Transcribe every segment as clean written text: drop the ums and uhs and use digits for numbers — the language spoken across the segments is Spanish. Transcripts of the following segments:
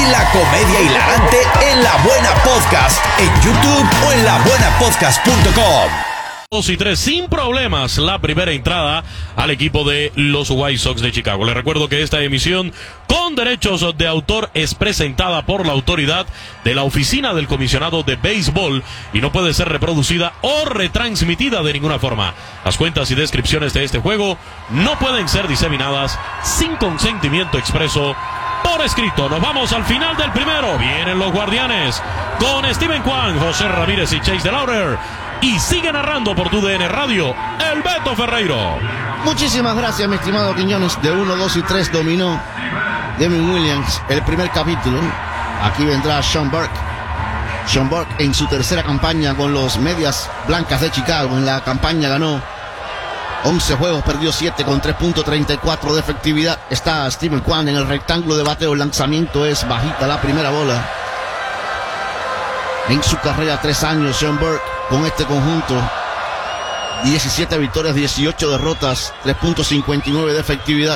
La comedia hilarante en La Buena Podcast, en YouTube o en labuenapodcast.com. 2 y 3 sin problemas la primera entrada al equipo de los White Sox de Chicago. Les recuerdo que esta emisión con derechos de autor es presentada por la autoridad de la Oficina del Comisionado de Béisbol y no puede ser reproducida o retransmitida de ninguna forma. Las cuentas y descripciones de este juego no pueden ser diseminadas sin consentimiento expreso por escrito. Nos vamos al final del primero. Vienen los Guardianes con Steven Kwan, José Ramírez y Chase DeLauder. Y sigue narrando por TUDN Radio, el Beto Ferreiro. Muchísimas gracias, mi estimado Quiñones. De 1, 2 y 3 dominó Devin Williams el primer capítulo. Aquí vendrá Sean Burke. Sean Burke en su tercera campaña con los Medias Blancas de Chicago. En la campaña ganó 11 juegos, perdió 7 con 3.34 de efectividad. Está Steven Kwan en el rectángulo de bateo. El lanzamiento es bajita, la primera bola. En su carrera, 3 años, Sean Burke con este conjunto, 17 victorias, 18 derrotas, 3.59 de efectividad.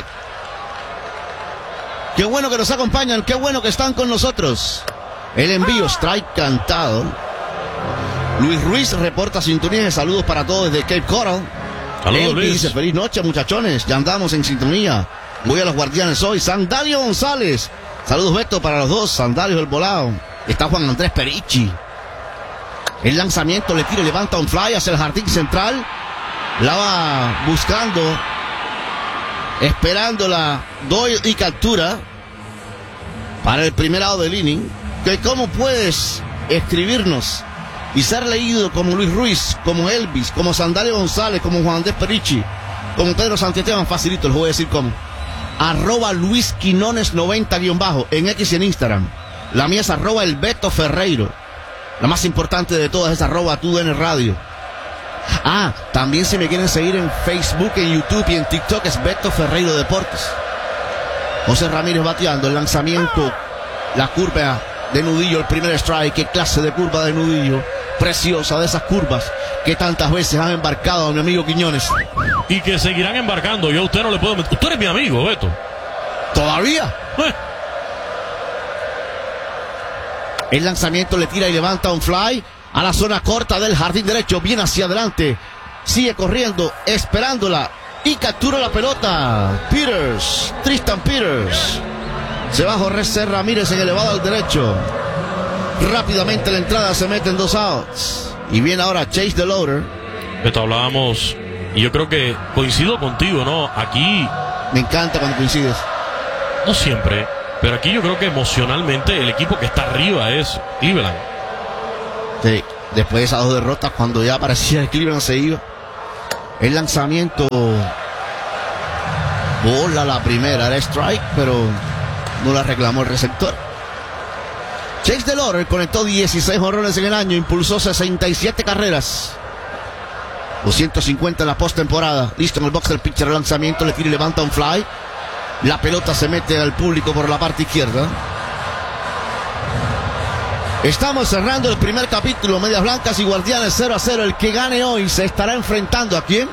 Qué bueno que nos acompañan, qué bueno que están con nosotros. El envío, strike cantado. Luis Ruiz reporta sintonía. Saludos para todos desde Cape Coral. Saludos, Luis. Dice, feliz noche, muchachones, ya andamos en sintonía. Voy a los Guardianes hoy. Sandalio González. Saludos, Beto, para los dos. Sandalio del volado. Está Juan Andrés Perichi. El lanzamiento le tira y levanta un fly hacia el jardín central. La va buscando, esperándola, doy y captura para el primer lado del inning. Que cómo puedes escribirnos y ser leído como Luis Ruiz, como Elvis, como Sandalio González, como Juan Andrés Perichi, como Pedro Santiesteban, facilito, les voy a decir cómo. @Luis Quinones 90_ en X y en Instagram. La mía es @el Beto Ferreiro. La más importante de todas es @TUDN Radio. También si me quieren seguir en Facebook, en YouTube y en TikTok es Beto Ferreiro Deportes. José Ramírez bateando, el lanzamiento, la curva de nudillo, el primer strike. Qué clase de curva de nudillo, preciosa, de esas curvas que tantas veces han embarcado a mi amigo Quiñones. Y que seguirán embarcando. Yo a usted no le puedo meter. Usted es mi amigo, Beto. ¿Todavía? El lanzamiento le tira y levanta un fly a la zona corta del jardín derecho, bien hacia adelante, sigue corriendo, esperándola y captura la pelota. Tristan Peters. Se va Jorge Ramírez en elevado al derecho. Rápidamente la entrada, se mete en 2 outs. Y viene ahora Chase DeLauder. Beto, hablábamos, y yo creo que coincido contigo, ¿no? Aquí... Me encanta cuando coincides. No siempre, pero aquí yo creo que emocionalmente el equipo que está arriba es Cleveland. Sí, después de esas 2 derrotas, cuando ya parecía que Cleveland se iba. El lanzamiento, bola la primera, era strike, pero no la reclamó el receptor. Chase DeLauder conectó 16 jonrones en el año, impulsó 67 carreras, 250 en la postemporada. Listo en el box del pitcher, el lanzamiento, le tira y levanta un fly. La pelota se mete al público por la parte izquierda. Estamos cerrando el primer capítulo. Medias Blancas y Guardianes 0-0. El que gane hoy se estará enfrentando ¿a quién?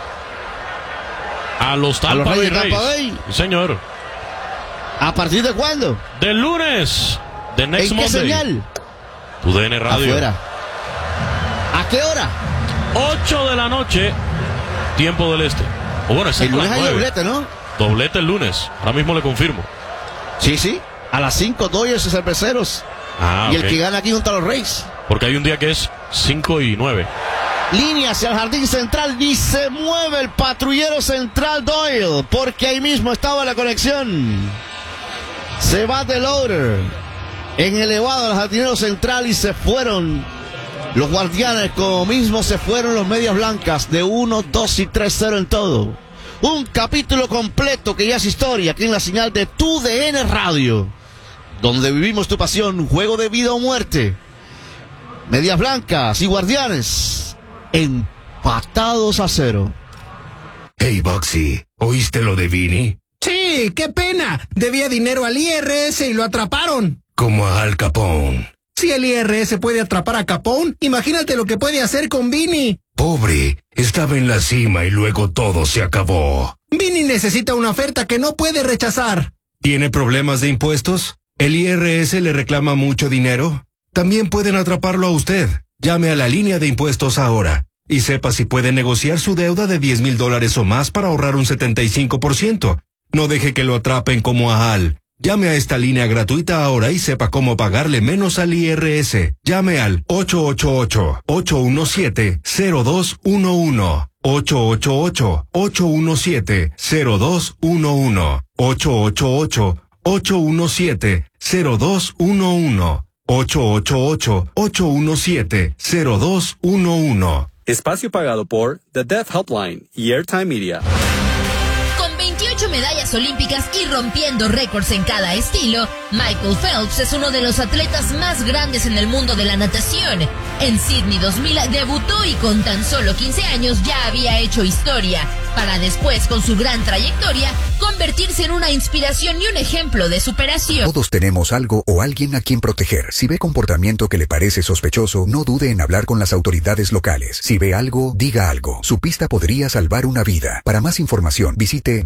A los Tampa Bay Rays. Sí, señor. ¿A partir de cuándo? Del lunes. De Next ¿En qué Monday. señal? TUDN Radio. Afuera. ¿A qué hora? 8 de la noche, tiempo del este. O bueno, El lunes hay doblete, ¿no? Doblete el lunes. Ahora mismo le confirmo. Sí. A las 5, Dodgers y Cerveceros. Y el que gana aquí junto a los Rays. Porque hay un día que es 5 y 9. Línea hacia el jardín central y se mueve el patrullero central Doyle, porque ahí mismo estaba la conexión. Se va DeLauder en elevado al jardinero central y se fueron los Guardianes, como mismo se fueron los Medias Blancas, de 1, 2 y 3-0 en todo. Un capítulo completo que ya es historia aquí en la señal de TUDN Radio, donde vivimos tu pasión, juego de vida o muerte. Medias Blancas y Guardianes empatados a 0. Hey, Boxy, ¿oíste lo de Vinny? Sí, qué pena. Debía dinero al IRS y lo atraparon. Como a Al Capone. Si el IRS puede atrapar a Capone, imagínate lo que puede hacer con Vinny. Pobre, estaba en la cima y luego todo se acabó. Vinny necesita una oferta que no puede rechazar. ¿Tiene problemas de impuestos? ¿El IRS le reclama mucho dinero? También pueden atraparlo a usted. Llame a la línea de impuestos ahora y sepa si puede negociar su deuda de $10,000 o más para ahorrar un 75%. No deje que lo atrapen como a Al. Llame a esta línea gratuita ahora y sepa cómo pagarle menos al IRS. Llame al 888-817-0211. 888-817-0211. 888-817-0211. 888-817-0211. Espacio pagado por The Deaf Helpline y Airtime Media. Con 28 medallas olímpicas y rompiendo récords en cada estilo, Michael Phelps es uno de los atletas más grandes en el mundo de la natación. En Sydney 2000 debutó y con tan solo 15 años ya había hecho historia, para después, con su gran trayectoria, convertirse en una inspiración y un ejemplo de superación. Todos tenemos algo o alguien a quien proteger. Si ve comportamiento que le parece sospechoso, no dude en hablar con las autoridades locales. Si ve algo, diga algo. Su pista podría salvar una vida. Para más información, visite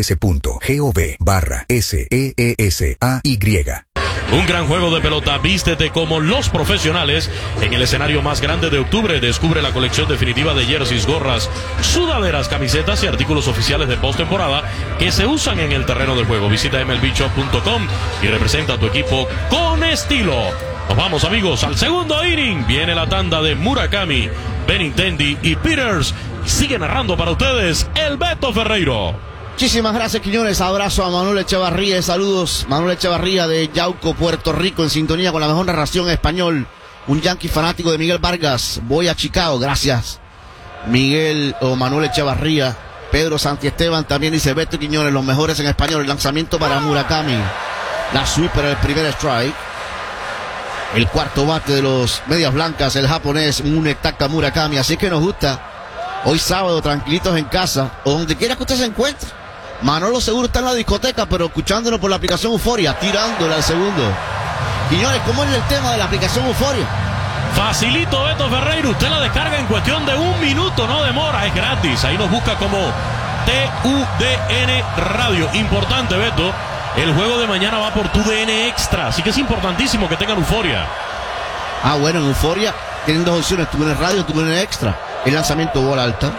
dhs.gov/SEESAY. Un gran juego de pelota, vístete como los profesionales en el escenario más grande de octubre. Descubre la colección definitiva de jerseys, gorras, sudaderas, camisetas y artículos oficiales de postemporada que se usan en el terreno del juego. Visita mlbshop.com y representa a tu equipo con estilo. Nos vamos, amigos, al segundo inning. Viene la tanda de Murakami, Benintendi y Peters. Sigue narrando para ustedes el Beto Ferreiro. Muchísimas gracias, Quiñones. Abrazo a Manuel Echevarría. Saludos, Manuel Echevarría de Yauco, Puerto Rico, en sintonía con la mejor narración en español. Un yankee fanático de Miguel Vargas. Voy a Chicago. Gracias, Miguel o Manuel Echevarría. Pedro Santiesteban también dice: Beto Quiñones, los mejores en español. El lanzamiento para Murakami. La sweep para el primer strike. El cuarto bate de los Medias Blancas, el japonés Munetaka Murakami. Así que nos gusta. Hoy sábado, tranquilitos en casa o donde quiera que usted se encuentre. Manolo seguro está en la discoteca, pero escuchándolo por la aplicación Euforia, tirándole al segundo. Quiñones, ¿cómo es el tema de la aplicación Euforia? Facilito, Beto Ferreiro. Usted la descarga en cuestión de 1 minuto, no demora, es gratis. Ahí nos busca como TUDN Radio. Importante, Beto, el juego de mañana va por TUDN Extra, así que es importantísimo que tengan Euforia. Ah, bueno, en Euforia tienen dos opciones: TUDN Radio, TUDN Extra. El lanzamiento bola alta.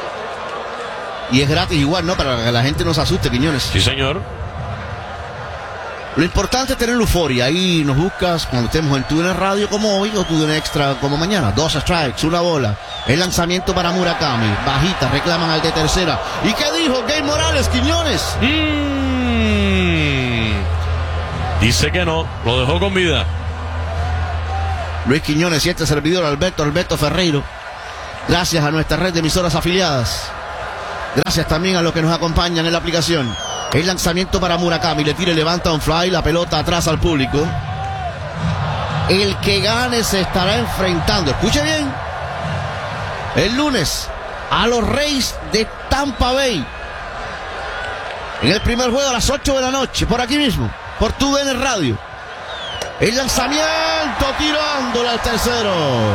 Y es gratis igual, ¿no? Para que la gente no se asuste, Quiñones. Sí, señor. Lo importante es tener euforia. Ahí nos buscas cuando estemos en TUDN Radio como hoy o TUDN Extra como mañana. 2 strikes, 1 bola. El lanzamiento para Murakami. Bajita, reclaman al de tercera. ¿Y qué dijo Gay Morales, Quiñones? Dice que no, lo dejó con vida. Luis Quiñones y este servidor Alberto Ferreiro. Gracias a nuestra red de emisoras afiliadas. Gracias también a los que nos acompañan en la aplicación. El lanzamiento para Murakami. Le tira y levanta un fly. La pelota atrás al público. El que gane se estará enfrentando, escuche bien, el lunes a los Rays de Tampa Bay. En el primer juego a las 8 de la noche. Por aquí mismo. Por TUDN Radio. El lanzamiento tirándole al tercero.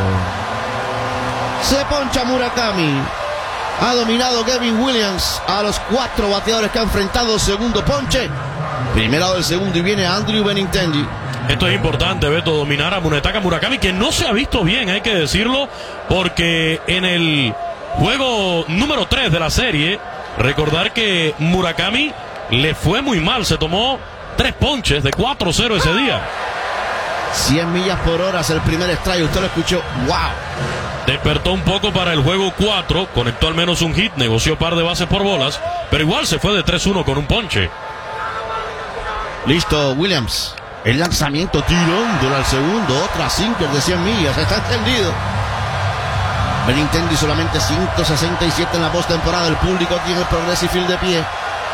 Se poncha Murakami. Ha dominado Kevin Williams a los 4 bateadores que ha enfrentado. Segundo ponche. Primero del segundo y viene Andrew Benintendi. Esto es importante, Beto, dominar a Munetaka Murakami, que no se ha visto bien, hay que decirlo, porque en el juego número 3 de la serie, recordar que Murakami le fue muy mal. Se tomó 3 ponches de 4-0 ese día. 100 millas por hora es el primer strike. Usted lo escuchó. ¡Wow! Despertó un poco para el juego 4, conectó al menos un hit, negoció par de bases por bolas, pero igual se fue de 3-1 con un ponche. Listo, Williams. El lanzamiento tirándole al segundo. Otra sinker de 100 millas. Está extendido. Benintendi solamente 167 en la postemporada. El público tiene el Progressive Field de pie.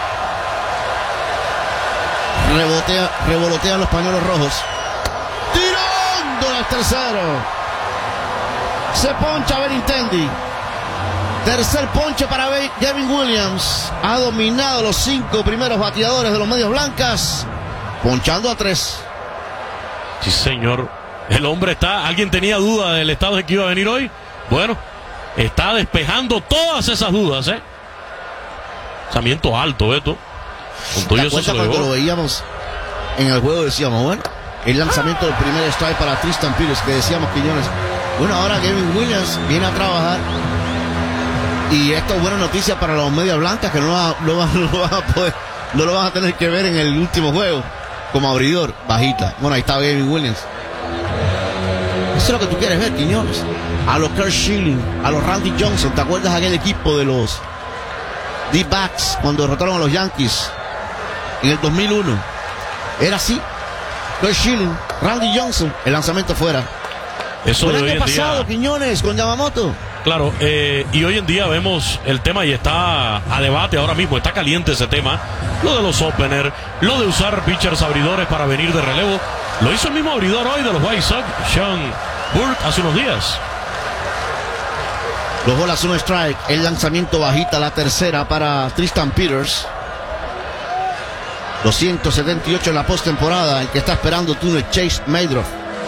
Revolotean los pañuelos rojos. Tirándole al tercero. Se poncha Benintendi. Tercer ponche para Kevin Williams. Ha dominado los 5 primeros bateadores de los Medias Blancas, ponchando a 3. Sí, señor. El hombre está... ¿Alguien tenía duda del estado en que iba a venir hoy? Bueno, está despejando todas esas dudas, ¿eh? Lanzamiento alto, Beto. Con todo ¿Te acuerdas cuando lo veíamos en el juego decíamos, bueno, el lanzamiento del primer strike para Tristan Peters, que decíamos, Quiñones, bueno, ahora Gavin Williams viene a trabajar. Y esto es buena noticia para los medias blancas, que no lo van a tener que ver en el último juego como abridor, bajita. Bueno, ahí está Gavin Williams. Eso es lo que tú quieres ver, Quiñones. A los Kurt Schilling, a los Randy Johnson. ¿Te acuerdas aquel equipo de los D-backs cuando derrotaron a los Yankees en el 2001? Era así. Kurt Schilling, Randy Johnson, el lanzamiento fuera. Eso el de hoy año en día, pasado, Quiñones, con Yamamoto. Claro, y hoy en día vemos el tema y está a debate ahora mismo, está caliente ese tema, lo de los openers, lo de usar pitchers abridores para venir de relevo. Lo hizo el mismo abridor hoy de los White Sox, Sean Burt, hace unos días. 2 bolas, 1 strike, el lanzamiento bajita, la tercera para Tristan Peters. 278 en la postemporada, el que está esperando turno es Chase Maedroff.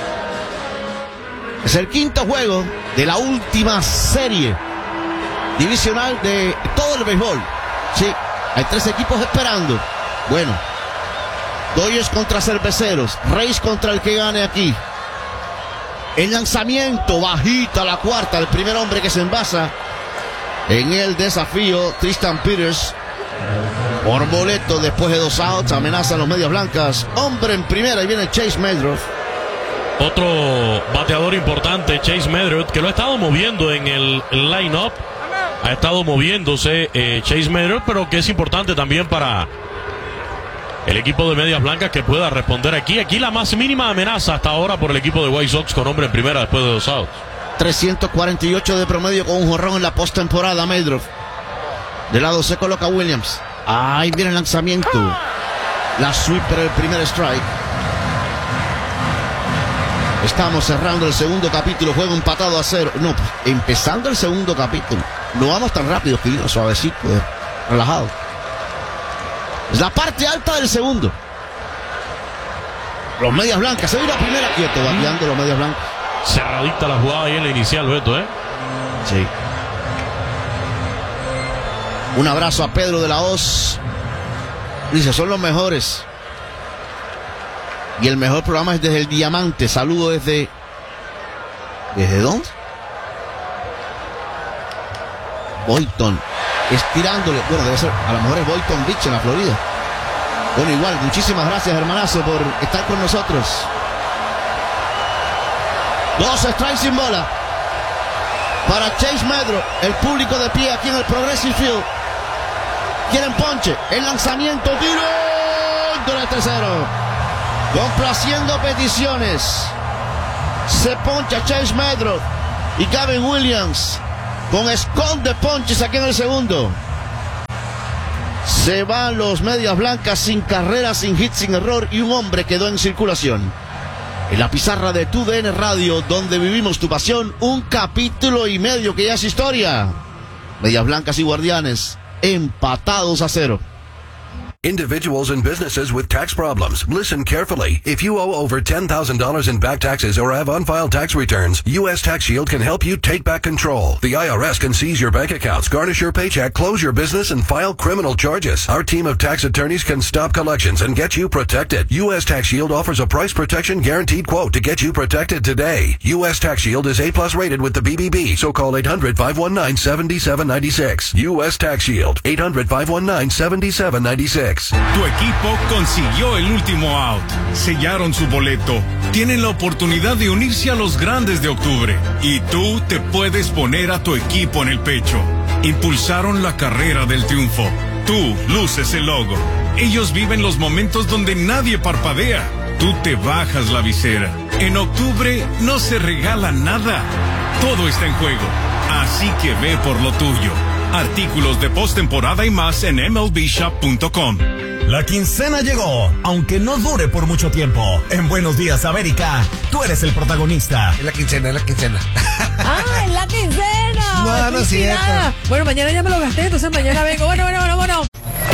Es el quinto juego de la última serie divisional de todo el béisbol. Sí, hay 3 equipos esperando. Bueno, Dodgers contra Cerveceros, Rays contra el que gane aquí. El lanzamiento bajita, la cuarta, el primer hombre que se envasa en el desafío, Tristan Peters. Por boleto, después de 2 outs, amenazan los medias blancas. Hombre en primera y viene Chase Maedroff. Otro bateador importante, Chase Maedroff, que lo ha estado moviendo en el line-up. Ha estado moviéndose Chase Maedroff, pero que es importante también para el equipo de medias blancas que pueda responder aquí. Aquí la más mínima amenaza hasta ahora por el equipo de White Sox con hombre en primera después de 2 outs. 348 de promedio con un jonrón en la postemporada. Maedroff. De lado se coloca Williams. Ahí viene el lanzamiento. La sweeper, el primer strike. Estamos cerrando el segundo capítulo, juego empatado a 0. No, empezando el segundo capítulo. No vamos tan rápido, querido, suavecito, relajado. Es la parte alta del segundo. Los medias blancas, se ve la primera quieto, bateando los medias blancas. Cerradita la jugada ahí en la inicial, Beto, Sí. Un abrazo a Pedro de la Hoz. Dice, son los mejores. Y el mejor programa es desde el Diamante. Saludo desde... ¿Desde dónde? Boynton. Estirándole. Bueno, debe ser... A lo mejor es Boynton Beach en la Florida. Bueno, igual. Muchísimas gracias, hermanazo, por estar con nosotros. 2 strikes sin bola. Para Chase Maedroff. El público de pie aquí en el Progressive Field. Quieren ponche. El lanzamiento. Tiro. Dentro del tercero. Complaciendo peticiones. Se poncha Chase Maedroff y Gavin Williams con esconde ponches aquí en el segundo. Se van los medias blancas sin carrera, sin hit, sin error, y un hombre quedó en circulación. En la pizarra de TUDN Radio, donde vivimos tu pasión, un capítulo y medio que ya es historia. Medias blancas y guardianes empatados a 0. Individuals and businesses with tax problems. Listen carefully. If you owe over $10,000 in back taxes or have unfiled tax returns, U.S. Tax Shield can help you take back control. The IRS can seize your bank accounts, garnish your paycheck, close your business, and file criminal charges. Our team of tax attorneys can stop collections and get you protected. U.S. Tax Shield offers a price protection guaranteed quote to get you protected today. U.S. Tax Shield is A+ rated with the BBB, so call 800-519-7796. U.S. Tax Shield, 800-519-7796. Tu equipo consiguió el último out. Sellaron su boleto. Tienen la oportunidad de unirse a los grandes de octubre. Y tú te puedes poner a tu equipo en el pecho. Impulsaron la carrera del triunfo. Tú luces el logo. Ellos viven los momentos donde nadie parpadea. Tú te bajas la visera. En octubre no se regala nada. Todo está en juego. Así que ve por lo tuyo. Artículos de postemporada y más en MLBshop.com. La quincena llegó, aunque no dure por mucho tiempo. En Buenos Días, América, tú eres el protagonista. Es la quincena, es la quincena. ¡Ah, es la quincena! No, no es cierto. Bueno, mañana ya me lo gasté, entonces mañana vengo. Bueno.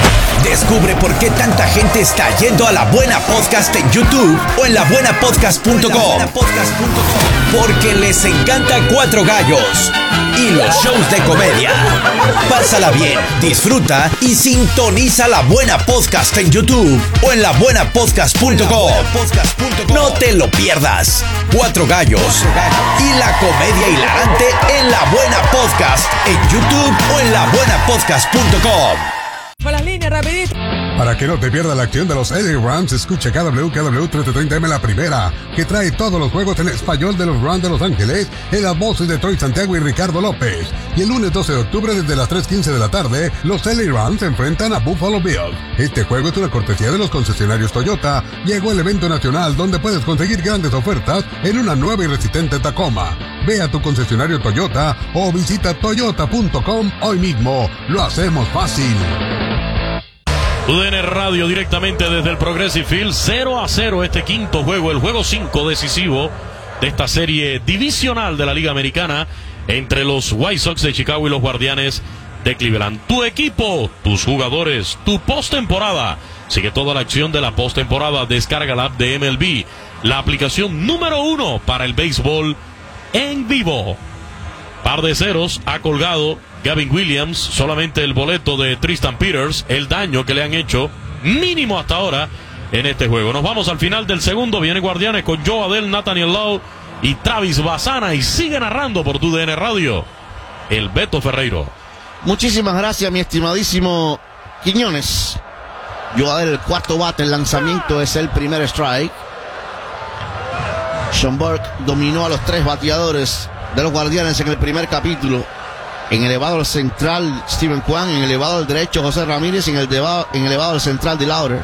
Descubre por qué tanta gente está yendo a La Buena Podcast en YouTube o en labuenapodcast.com. Porque les encanta Cuatro Gallos y los shows de comedia. Pásala bien, disfruta y sintoniza La Buena Podcast en YouTube o en labuenapodcast.com. No te lo pierdas. Cuatro Gallos y la comedia hilarante en La Buena Podcast en YouTube o en labuenapodcast.com. Para las líneas, rapidito. Para que no te pierdas la acción de los LA Rams, escucha KW 1330M La Primera, que trae todos los juegos en español de los Rams de Los Ángeles, en las voces de Troy Santiago y Ricardo López. Y el lunes 12 de octubre, desde las 3:15 de la tarde, los LA Rams se enfrentan a Buffalo Bills. Este juego es una cortesía de los concesionarios Toyota. Llegó el evento nacional donde puedes conseguir grandes ofertas en una nueva y resistente Tacoma. Ve a tu concesionario Toyota o visita toyota.com hoy mismo. Lo hacemos fácil. UDN Radio directamente desde el Progressive Field, 0-0 este quinto juego, el juego 5 decisivo de esta serie divisional de la Liga Americana entre los White Sox de Chicago y los Guardianes de Cleveland. Tu equipo, tus jugadores, tu postemporada. Sigue toda la acción de la postemporada. Descarga la app de MLB, la aplicación número 1 para el béisbol en vivo. Par de ceros ha colgado Gavin Williams, solamente el boleto de Tristan Peters, el daño que le han hecho mínimo hasta ahora en este juego. Nos vamos al final del segundo, viene Guardianes con Joe Adell, Nathaniel Lowe y Travis Bassana, y sigue narrando por tu DN Radio el Beto Ferreiro. Muchísimas gracias, mi estimadísimo Quiñones. Joe Adell, el cuarto bate, el lanzamiento es el primer strike. Sean Burke dominó a los tres bateadores de los Guardianes en el primer capítulo. En elevado al central, Steven Kwan. En elevado al derecho, José Ramírez. En elevado al central, de Lauder.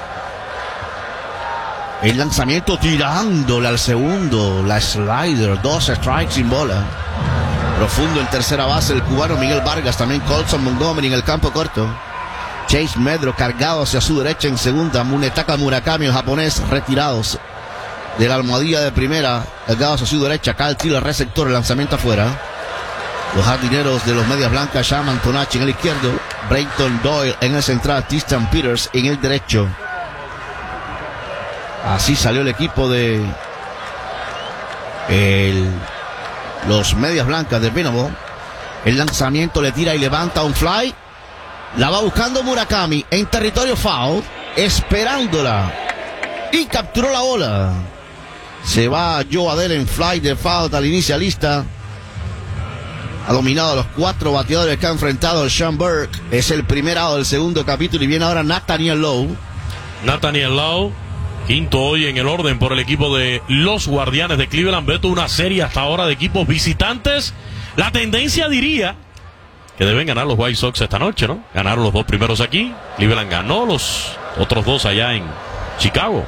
El lanzamiento tirándole al segundo. La slider. 2 strikes sin bola. Profundo en tercera base, el cubano Miguel Vargas. También Colson Montgomery en el campo corto. Chase Medro cargado hacia su derecha en segunda. Munetaka Murakami, el japonés, retirados de la almohadilla de primera, cargados a su derecha. Kyle Tiller, receptor, el lanzamiento afuera. Los jardineros de los Medias Blancas, Shaman Tonachi en el izquierdo, Brayton Doyle en el central, Tristan Peters en el derecho. Así salió el equipo de los Medias Blancas de Venable. El lanzamiento le tira y levanta un fly. La va buscando Murakami en territorio foul, esperándola, y capturó la bola. Se va Joe Adell en fly de foul al inicialista. Ha dominado a los 4 bateadores que ha enfrentado el Sean Burke. Es el primer out del segundo capítulo y viene ahora Nathaniel Lowe. Nathaniel Lowe, quinto hoy en el orden por el equipo de los Guardianes de Cleveland. Beto, una serie hasta ahora de equipos visitantes. La tendencia diría que deben ganar los White Sox esta noche, ¿no? Ganaron los 2 primeros aquí. Cleveland ganó los otros 2 allá en Chicago.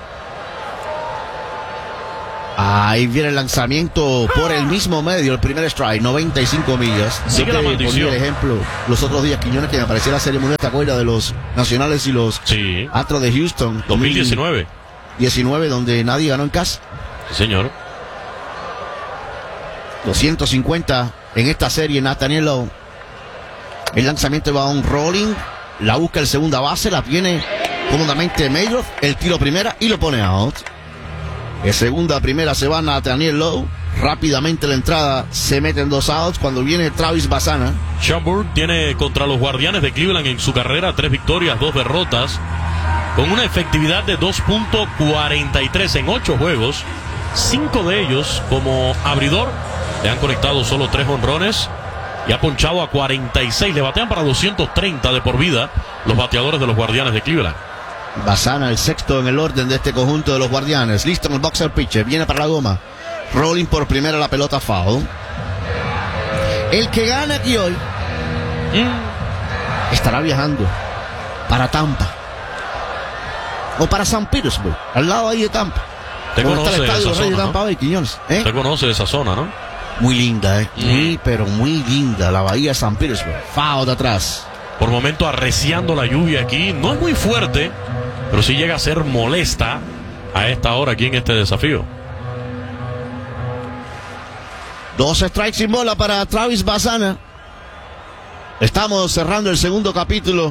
Ahí viene el lanzamiento por el mismo medio, el primer strike, 95 millas. Sigue la maldición. Ponía el ejemplo los otros días, Quiñones, que me parecía la serie mundial, ¿te acuerdas de los Nacionales y los Astros de Houston? 2019. 19, donde nadie ganó en casa. Sí, señor. 250 en esta serie, Nathaniel Lowe. El lanzamiento va a un rolling, la busca el segunda base, la tiene cómodamente Mayoff, el tiro primera y lo pone out. De segunda a primera se va Nathaniel Lowe. Rápidamente la entrada, se meten 2 outs cuando viene Travis Bassana. Sean Burke tiene contra los Guardianes de Cleveland en su carrera 3 victorias, 2 derrotas, con una efectividad de 2.43 en 8 juegos. 5 de ellos como abridor. Le han conectado solo 3 jonrones y ha ponchado a 46. Le batean para 230 de por vida los bateadores de los Guardianes de Cleveland. Bassana, el sexto en el orden de este conjunto de los Guardianes. Listo en el boxer pitcher. Viene para la goma. Rolling por primera, la pelota foul. El que gana aquí hoy estará viajando para Tampa o para San Petersburg, al lado ahí de Tampa. Te conoce esa zona, de Tampa Bay, Quiñones, ¿eh? Te conoce esa zona, ¿no? Muy linda, muy, pero muy linda la bahía de San Petersburg. Foul de atrás. Por momento arreciando la lluvia aquí. No es muy fuerte, pero sí llega a ser molesta a esta hora aquí en este desafío. 2 strikes sin bola para Travis Bassana. Estamos cerrando el segundo capítulo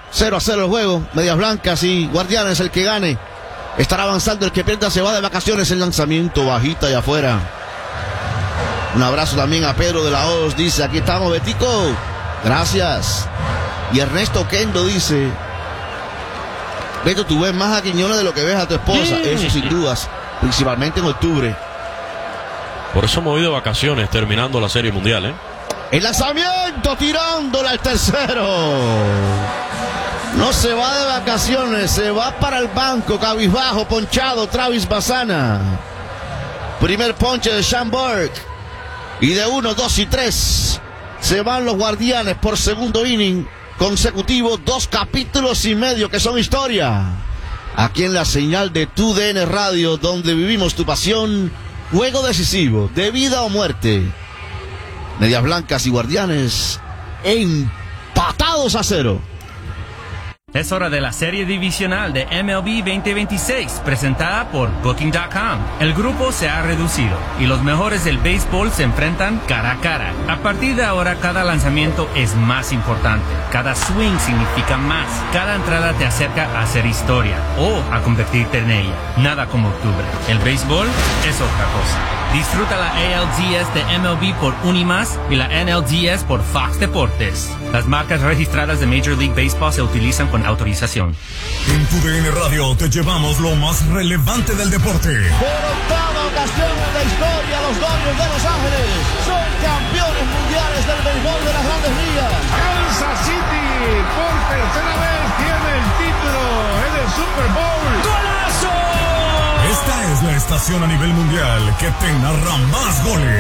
0-0 el juego. Medias Blancas y Guardianes, el que gane estará avanzando, el que pierda se va de vacaciones. El lanzamiento bajita y afuera. Un abrazo también a Pedro de la Hoz, dice, aquí estamos, Betico, gracias. Y Ernesto Kendo dice, Beto, tú ves más a Quiñones de lo que ves a tu esposa. Eso sin dudas, principalmente en octubre. Por eso me voy de vacaciones terminando la Serie Mundial, ¿eh? El lanzamiento tirándola al tercero. No se va de vacaciones, se va para el banco, cabizbajo, ponchado, Travis Bassana. Primer ponche de Sean Burke. Y de 1, 2 y 3 se van los Guardianes por segundo inning consecutivo. 2 capítulos y medio que son historia. Aquí en la señal de TUDN Radio, donde vivimos tu pasión. Juego decisivo, de vida o muerte. Medias Blancas y Guardianes empatados a 0. Es hora de la serie divisional de MLB 2026, presentada por Booking.com. El grupo se ha reducido y los mejores del béisbol se enfrentan cara a cara. A partir de ahora, cada lanzamiento es más importante. Cada swing significa más. Cada entrada te acerca a hacer historia o a convertirte en ella. Nada como octubre. El béisbol es otra cosa. Disfruta la ALDS de MLB por Unimas y la NLDS por Fox Deportes. Las marcas registradas de Major League Baseball se utilizan con autorización. En TUDN Radio te llevamos lo más relevante del deporte. Por octava ocasión en la historia, los Dodgers de Los Ángeles son campeones mundiales del béisbol de las Grandes Ligas. Kansas City por tercera vez tiene el título en el Super Bowl. ¡Golazo! Esta es la estación a nivel mundial que te narra más goles.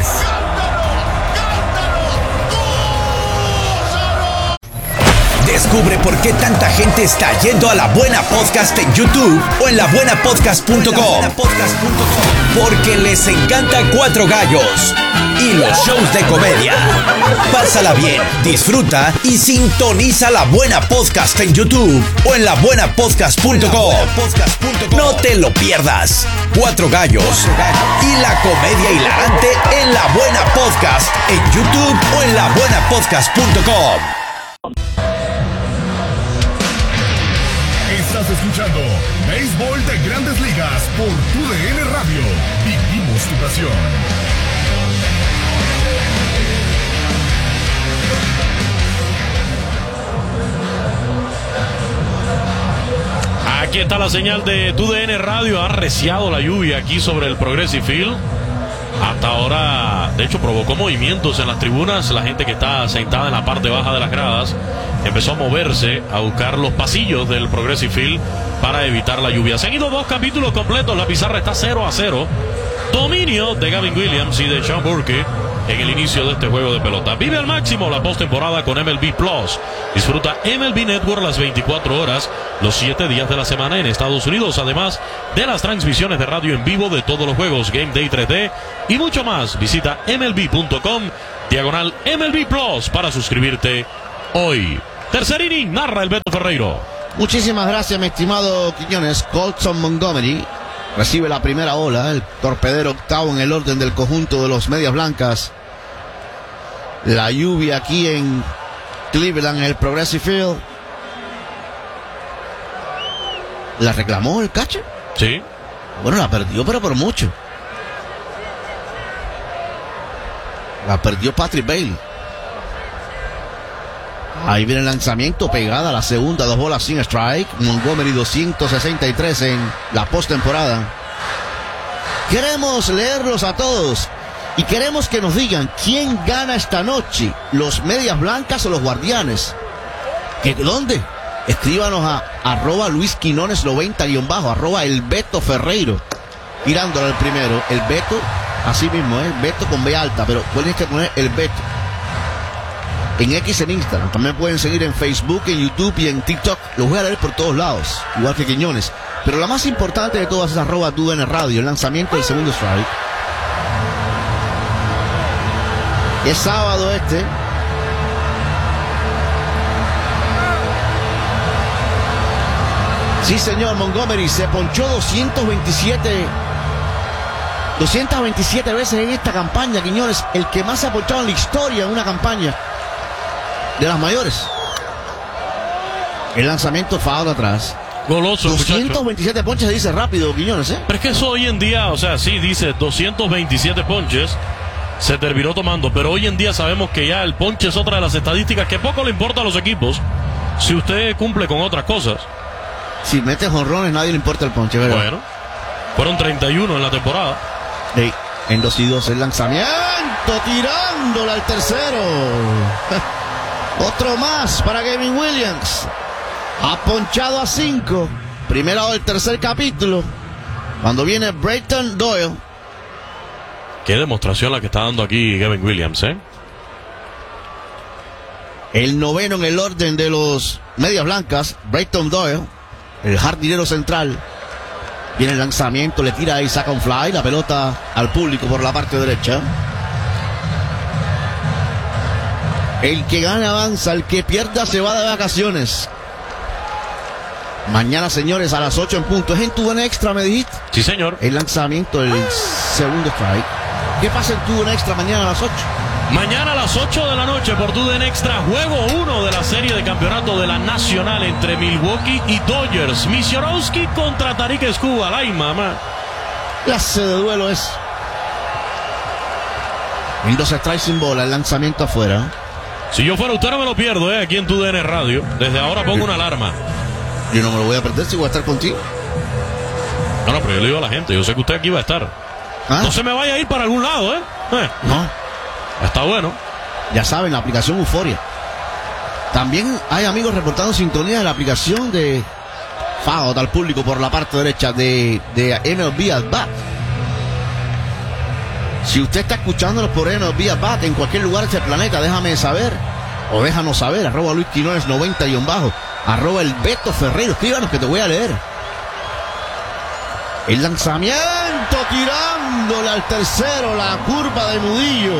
Descubre por qué tanta gente está yendo a La Buena Podcast en YouTube o en labuenapodcast.com. Porque les encanta Cuatro Gallos y los shows de comedia. Pásala bien, disfruta y sintoniza La Buena Podcast en YouTube o en labuenapodcast.com. No te lo pierdas. Cuatro Gallos y la comedia hilarante en La Buena Podcast en YouTube o en labuenapodcast.com. Estás escuchando Béisbol de Grandes Ligas por TUDN Radio. Vivimos tu pasión. Aquí está la señal de TUDN Radio. Ha arreciado la lluvia aquí sobre el Progressive Field. Hasta ahora, de hecho, provocó movimientos en las tribunas. La gente que está sentada en la parte baja de las gradas empezó a moverse, a buscar los pasillos del Progressive Field para evitar la lluvia. Se han ido 2 capítulos completos. La pizarra está 0-0. Dominio de Gavin Williams y de Sean Burke en el inicio de este juego de pelota. Vive al máximo la postemporada con MLB Plus. Disfruta MLB Network las 24 horas, los 7 días de la semana en Estados Unidos, además de las transmisiones de radio en vivo de todos los juegos, Game Day 3D y mucho más. Visita MLB.com/MLB Plus para suscribirte hoy. Tercer inning, narra el Beto Ferreiro. Muchísimas gracias, mi estimado Quiñones. Colson Montgomery recibe la primera ola, el torpedero octavo en el orden del conjunto de los Medias Blancas. La lluvia aquí en Cleveland, en el Progressive Field. ¿La reclamó el catcher? Sí. Bueno, la perdió, pero por mucho. La perdió Patrick Bailey. Ahí viene el lanzamiento, pegada a la segunda, 2 bolas sin strike. Montgomery 263 en la postemporada. Queremos leerlos a todos y queremos que nos digan quién gana esta noche, los Medias Blancas o los Guardianes. ¿Dónde? Escríbanos a @LuisQuinones90_ @el Beto Ferreiro. Tirándolo al primero, el Beto, así mismo, Beto con B alta, pero tienes que poner el Beto. En X, en Instagram, también pueden seguir en Facebook, en YouTube y en TikTok. Los voy a leer por todos lados, igual que Quiñones. Pero la más importante de todas es @TUDN Radio, el lanzamiento del segundo strike. Es sábado este. Sí, señor, Montgomery se ponchó 227 veces en esta campaña, Quiñones. El que más se ha ponchado en la historia en una campaña de las mayores. El lanzamiento foul atrás. Goloso, 227 ponches, se dice rápido, Quiñones, ¿eh? Pero es que eso hoy en día, o sea, sí dice 227 ponches, se terminó tomando, pero hoy en día sabemos que ya el ponche es otra de las estadísticas que poco le importa a los equipos si usted cumple con otras cosas. Si mete jonrones, nadie le importa el ponche, ¿verdad? Bueno, fueron 31 en la temporada. Sí, en 2-2 el lanzamiento, tirándola al tercero. Otro más para Gavin Williams. Ha ponchado a 5. Primero del tercer capítulo. Cuando viene Breighton Doyle. Qué demostración la que está dando aquí Gavin Williams, ¿eh? El noveno en el orden de los medias blancas, Breighton Doyle, el jardinero central. Viene el lanzamiento, le tira y saca un fly. La pelota al público por la parte derecha. El que gana avanza, el que pierda se va de vacaciones. Mañana, señores, a las 8 en punto. ¿Es en TUDN Extra, me dijiste? Sí, señor. El lanzamiento, el segundo strike. ¿Qué pasa en TUDN Extra mañana a las 8? Mañana a las 8 de la noche por TUDN Extra, juego 1 de la serie de campeonato de la Nacional entre Milwaukee y Dodgers. Misiorowski contra Tarik Skubal. ¡Ay, mamá! Clase de duelo es. En 2 strikes sin bola, el lanzamiento afuera. Si yo fuera usted no me lo pierdo, aquí en TUDN Radio. Desde ahora pongo una alarma. Yo no me lo voy a perder si voy a estar contigo. No, pero yo le digo a la gente, yo sé que usted aquí va a estar. ¿Ah? No se me vaya a ir para algún lado, No. Está bueno. Ya saben, la aplicación Euforia. También hay amigos reportando sintonía de la aplicación de Fagot al público por la parte derecha de MLB At Bat. Si usted está escuchándonos por MLB At Bat en cualquier lugar de este planeta, déjame saber, o déjanos saber, @Luis Quiñones 90_ @el Beto Ferreiro, escríbanos que te voy a leer. El lanzamiento, tirándole al tercero, la curva de Mudillo.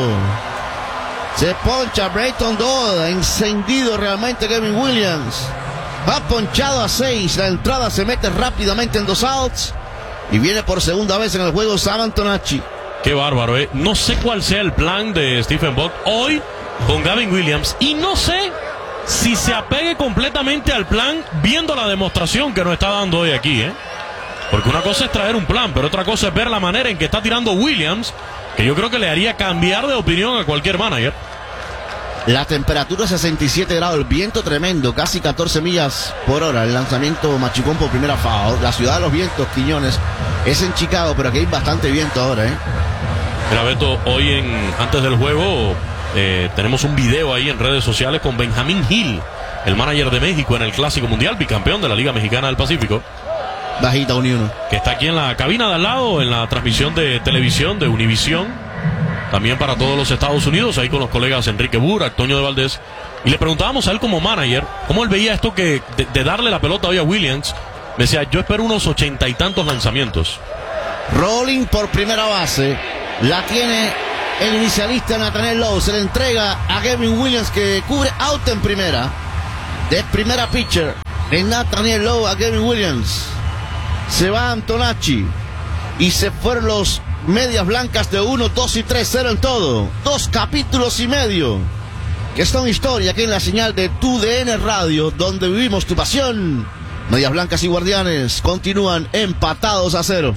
Se poncha Breighton Doyle, encendido realmente Gavin Williams. Ha ponchado a 6, la entrada se mete rápidamente en 2 outs. Y viene por segunda vez en el juego Sam Antonacci. Qué bárbaro, No sé cuál sea el plan de Stephen Vogt hoy con Gavin Williams. Y no sé si se apegue completamente al plan viendo la demostración que nos está dando hoy aquí, Porque una cosa es traer un plan, pero otra cosa es ver la manera en que está tirando Williams, que yo creo que le haría cambiar de opinión a cualquier manager. La temperatura es 67 grados, el viento tremendo, casi 14 millas por hora. El lanzamiento machucón por primera foul. La ciudad de los vientos, Quiñones, es en Chicago, pero aquí hay bastante viento ahora, Mira, Beto, hoy antes del juego tenemos un video ahí en redes sociales con Benjamín Gil, el manager de México en el Clásico Mundial, bicampeón de la Liga Mexicana del Pacífico. Bajita, Unión. Que está aquí en la cabina de al lado, en la transmisión de televisión de Univisión. También para todos los Estados Unidos, ahí con los colegas Enrique Burak, Toño de Valdés. Y le preguntábamos a él como manager, cómo él veía esto de darle la pelota hoy a Williams. Me decía, yo espero unos 80 y tantos lanzamientos. Rolling por primera base. La tiene el inicialista Nathaniel Lowe. Se le entrega a Gavin Williams, que cubre out en primera. De primera pitcher de Nathaniel Lowe a Gavin Williams. Se va Antonacci. Y se fueron los medias blancas de 1, 2 y 3-0 en todo. 2 capítulos y medio. Que son historia aquí en la señal de TUDN Radio, donde vivimos tu pasión. Medias blancas y guardianes continúan empatados a 0.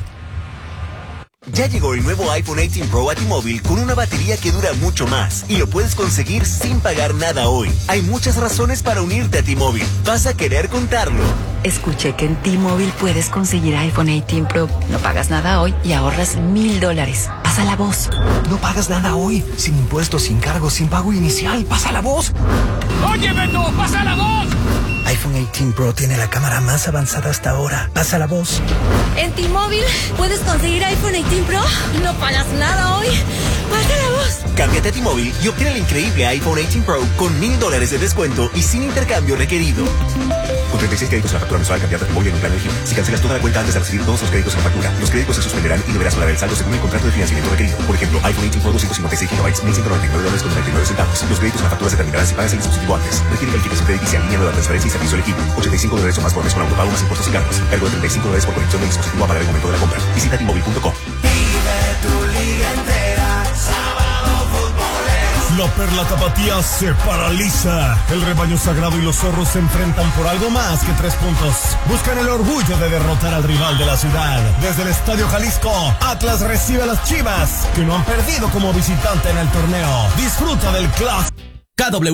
Ya llegó el nuevo iPhone 18 Pro a T-Mobile con una batería que dura mucho más y lo puedes conseguir sin pagar nada hoy. Hay muchas razones para unirte a T-Mobile. Vas a querer contarlo. Escuché que en T-Mobile puedes conseguir iPhone 18 Pro. No pagas nada hoy y ahorras $1,000. Pasa la voz. No pagas nada hoy. Sin impuestos, sin cargos, sin pago inicial. Pasa la voz. ¡Oye, Beto! ¡Pasa la voz! iPhone 18 Pro tiene la cámara más avanzada hasta ahora. Pasa la voz. En T-Mobile puedes conseguir iPhone 18 Pro. No pagas nada hoy. Pasa la voz. Cámbiate a T-Mobile y obtén el increíble iPhone 18 Pro con $1,000 de descuento y sin intercambio requerido. Con 36 créditos en la factura mensual cambiada de T-Mobile en un plan elegible. Si cancelas toda la cuenta antes de recibir todos los créditos en la factura, los créditos se suspenderán y deberás pagar el saldo según el contrato de financiamiento requerido. Por ejemplo, iPhone 18 Pro 256 GB, $1,199.99. Los créditos en la factura se terminarán si pagas el dispositivo antes. Requiere calificación crediticia, línea nueva, transferencia y servicio elegible. $85 o más por mes con autopago más impuestos y cargos. Cargo de $35 por conexión del dispositivo a pagar el momento de la compra. Visita T-Mobile.com. Vive tu liga entera. Sábado Futboleros. La Perla Tapatía se paraliza. El rebaño sagrado y los zorros se enfrentan por algo más que 3 puntos. Buscan el orgullo de derrotar al rival de la ciudad. Desde el Estadio Jalisco, Atlas recibe a las Chivas, que no han perdido como visitante en el torneo. Disfruta del clásico.